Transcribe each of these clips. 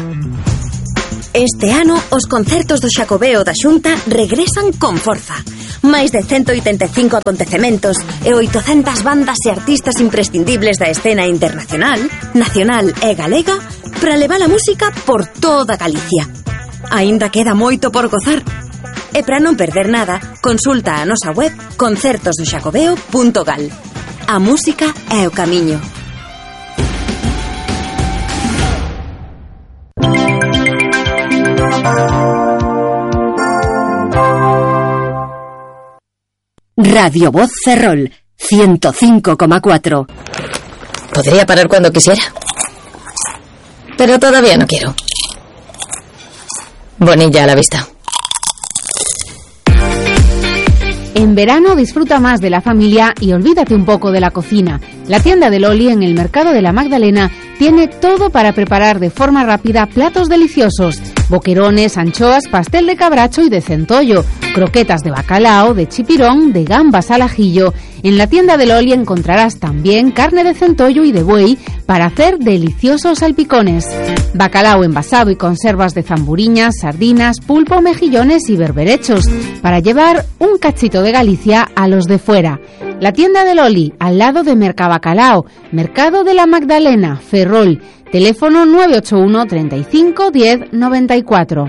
Este ano, os concertos do Xacobeo da Xunta regresan con forza. Máis de 185 acontecementos e 800 bandas e artistas imprescindibles da escena internacional, nacional e galega para levar a música por toda Galicia. Aínda queda moito por gozar. E para non perder nada, consulta a nosa web concertosdoxacobeo.gal. A música é o camiño. Radio Voz Ferrol 105,4. Podría parar cuando quisiera, pero todavía no quiero. Bonilla a la vista. En verano disfruta más de la familia y olvídate un poco de la cocina. La tienda de Loli en el Mercado de la Magdalena tiene todo para preparar de forma rápida platos deliciosos. Boquerones, anchoas, pastel de cabracho y de centollo, croquetas de bacalao, de chipirón, de gambas al ajillo. En la tienda de Loli encontrarás también carne de centollo y de buey para hacer deliciosos salpicones. Bacalao envasado y conservas de zamburiñas, sardinas, pulpo, mejillones y berberechos para llevar un cachito de Galicia a los de fuera. La tienda de Loli, al lado de Mercabacalao, Mercado de la Magdalena, Ferrol. Teléfono 981 35 10 94.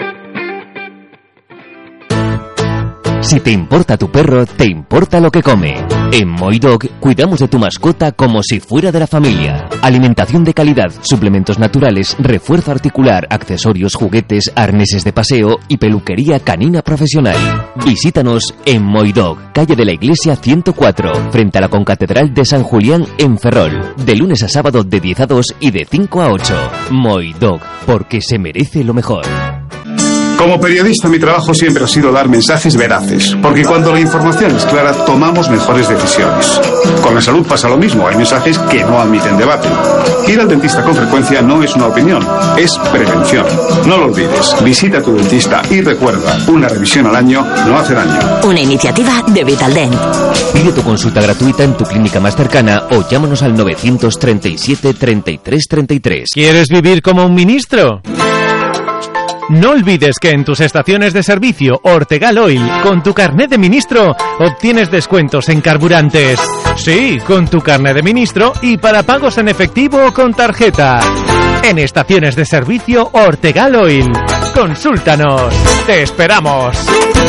Si te importa tu perro, te importa lo que come. En Moidog cuidamos de tu mascota como si fuera de la familia. Alimentación de calidad, suplementos naturales, refuerzo articular, accesorios, juguetes, arneses de paseo y peluquería canina profesional. Visítanos en Moidog, calle de la Iglesia 104, frente a la Concatedral de San Julián en Ferrol. De lunes a sábado de 10 a 2 y de 5 a 8. Moidog, porque se merece lo mejor. Como periodista, mi trabajo siempre ha sido dar mensajes veraces, porque cuando la información es clara, tomamos mejores decisiones. Con la salud pasa lo mismo, hay mensajes que no admiten debate. Ir al dentista con frecuencia no es una opinión, es prevención. No lo olvides, visita a tu dentista y recuerda, una revisión al año no hace daño. Una iniciativa de Vitaldent. Pide tu consulta gratuita en tu clínica más cercana o llámanos al 937 33 33. ¿Quieres vivir como un ministro? No olvides que en tus estaciones de servicio Ortegal Oil, con tu carnet de ministro, obtienes descuentos en carburantes. Sí, con tu carnet de ministro y para pagos en efectivo o con tarjeta. En estaciones de servicio Ortegal Oil. Consúltanos. ¡Te esperamos!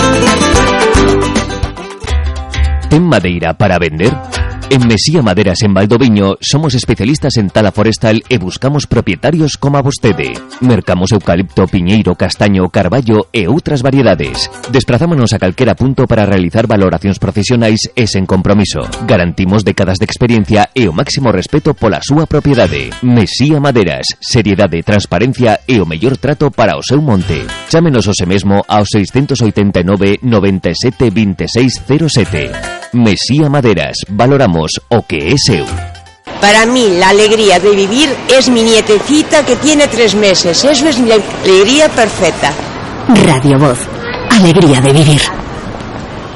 ¿Ten madeira para vender? En Mesía Maderas en Valdoviño somos especialistas en tala forestal e buscamos propietarios como a vostede. Mercamos eucalipto, piñeiro, castaño, carballo e outras variedades. Desprazámonos a calquera punto para realizar valoracións profesionais e sen compromiso. Garantimos décadas de experiencia e o máximo respeto pola súa propiedade. Mesía Maderas, seriedade, transparencia e o mellor trato para o seu monte. Chámenos hoxe mesmo ao 689 97 26 07. Mesía Maderas, valoramos o que es seu. Para mí la alegría de vivir es mi nietecita que tiene 3 meses. Eso es mi alegría perfecta. Radio Voz, alegría de vivir.